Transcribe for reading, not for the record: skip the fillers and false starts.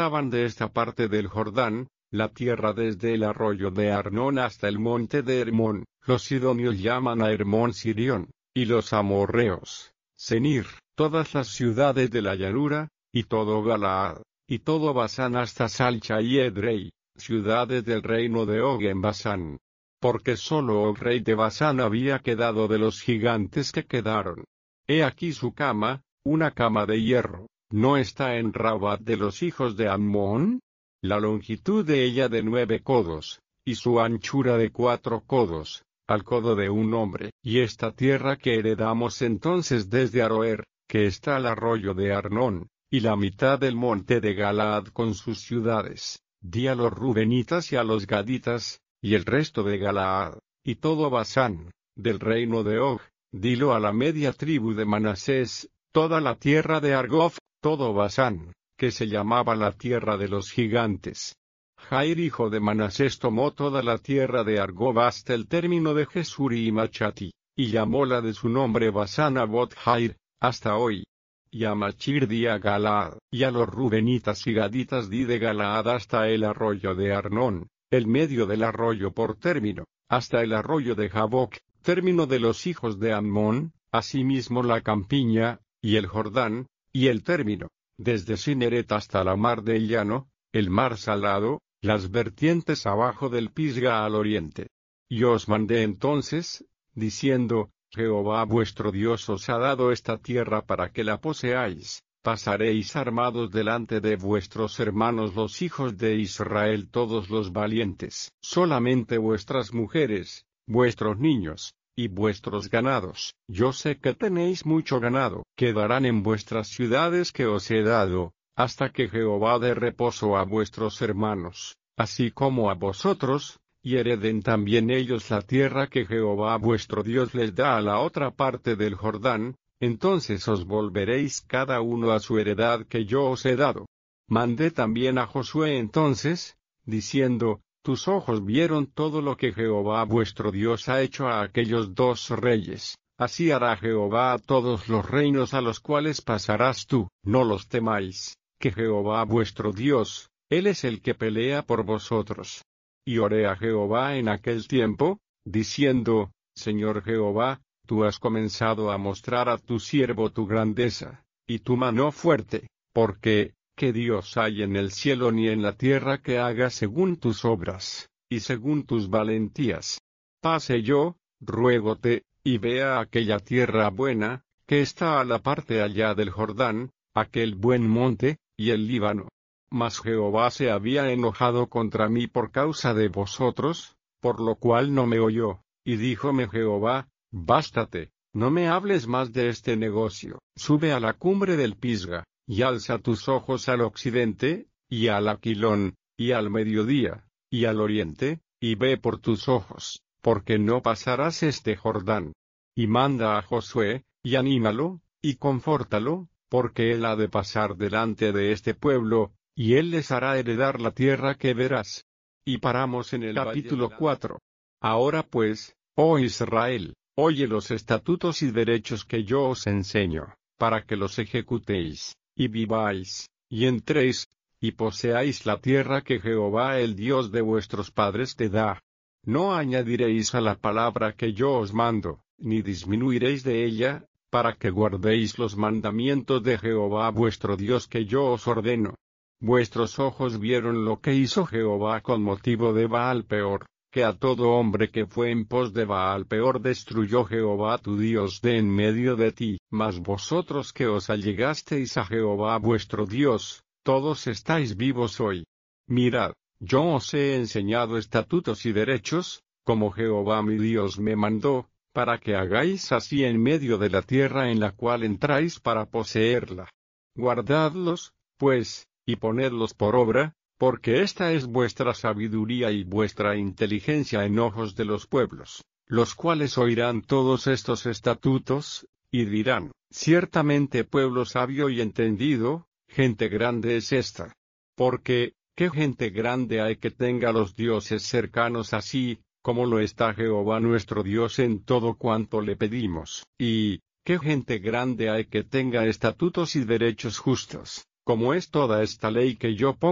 Estaban de esta parte del Jordán, la tierra desde el arroyo de Arnón hasta el monte de Hermón, los sidonios llaman a Hermón Sirión, y los amorreos, Senir, todas las ciudades de la llanura, y todo Galaad, y todo Basán hasta Salcha y Edrei, ciudades del reino de Og en Basán. Porque solo Og rey de Basán había quedado de los gigantes que quedaron. He aquí su cama, una cama de hierro, ¿no está en Rabat de los hijos de Ammón? La longitud de ella de 9 codos, y su anchura de 4 codos, al codo de un hombre. Y esta tierra que heredamos entonces desde Aroer, que está al arroyo de Arnón, y la mitad del monte de Galaad con sus ciudades, di a los rubenitas y a los gaditas, y el resto de Galaad, y todo Basán, del reino de Og, dilo a la media tribu de Manasés, toda la tierra de Argob, todo Basán, que se llamaba la tierra de los gigantes. Jair hijo de Manasés tomó toda la tierra de Argob hasta el término de Jesuri y Machati, y llamóla de su nombre Basán Abot Jair, hasta hoy. Y a Machir di a Galaad, y a los rubenitas y gaditas di de Galaad hasta el arroyo de Arnón, el medio del arroyo por término, hasta el arroyo de Jaboc, término de los hijos de Ammón, asimismo la campiña, y el Jordán, y el término, desde Cineret hasta la mar del llano, el mar salado, las vertientes abajo del Pisga al oriente. Y os mandé entonces, diciendo, Jehová vuestro Dios os ha dado esta tierra para que la poseáis, pasaréis armados delante de vuestros hermanos los hijos de Israel todos los valientes, solamente vuestras mujeres, vuestros niños, y vuestros ganados. Yo sé que tenéis mucho ganado, quedarán en vuestras ciudades que os he dado, hasta que Jehová dé reposo a vuestros hermanos, así como a vosotros, y hereden también ellos la tierra que Jehová vuestro Dios les da a la otra parte del Jordán, entonces os volveréis cada uno a su heredad que yo os he dado. Mandé también a Josué entonces, diciendo, tus ojos vieron todo lo que Jehová vuestro Dios ha hecho a aquellos 2 reyes, así hará Jehová a todos los reinos a los cuales pasarás tú, no los temáis, que Jehová vuestro Dios, Él es el que pelea por vosotros. Y oré a Jehová en aquel tiempo, diciendo, Señor Jehová, tú has comenzado a mostrar a tu siervo tu grandeza, y tu mano fuerte, porque, ¿qué Dios hay en el cielo ni en la tierra que haga según tus obras, y según tus valentías? Pase yo, ruégote, y vea aquella tierra buena, que está a la parte allá del Jordán, aquel buen monte, y el Líbano. Mas Jehová se había enojado contra mí por causa de vosotros, por lo cual no me oyó, y díjome Jehová, bástate, no me hables más de este negocio. Sube a la cumbre del Pisga, y alza tus ojos al occidente, y al Aquilón, y al mediodía, y al oriente, y ve por tus ojos, porque no pasarás este Jordán. Y manda a Josué, y anímalo, y confórtalo, porque él ha de pasar delante de este pueblo, y él les hará heredar la tierra que verás. Y paramos en el capítulo 4. Ahora pues, oh Israel, oye los estatutos y derechos que yo os enseño, para que los ejecutéis, y viváis, y entréis, y poseáis la tierra que Jehová el Dios de vuestros padres te da. No añadiréis a la palabra que yo os mando, ni disminuiréis de ella, para que guardéis los mandamientos de Jehová vuestro Dios que yo os ordeno. Vuestros ojos vieron lo que hizo Jehová con motivo de Baal Peor, que a todo hombre que fue en pos de Baal Peor destruyó Jehová tu Dios de en medio de ti. Mas vosotros que os allegasteis a Jehová vuestro Dios, todos estáis vivos hoy. Mirad, yo os he enseñado estatutos y derechos, como Jehová mi Dios me mandó, para que hagáis así en medio de la tierra en la cual entráis para poseerla. Guardadlos, pues, y ponedlos por obra, porque esta es vuestra sabiduría y vuestra inteligencia en ojos de los pueblos, los cuales oirán todos estos estatutos, y dirán, ciertamente pueblo sabio y entendido, gente grande es esta. Porque, ¿qué gente grande hay que tenga los dioses cercanos así, como lo está Jehová nuestro Dios en todo cuanto le pedimos? Y, ¿qué gente grande hay que tenga estatutos y derechos justos, como es toda esta ley que yo pongo